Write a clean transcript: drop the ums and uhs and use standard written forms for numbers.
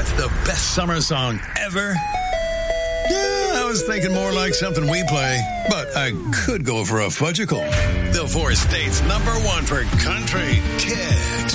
What's the best summer song ever? Yeah, I was thinking more like something we play, but I could go for a fudgicle. The 4 states #1 for country, Kicks.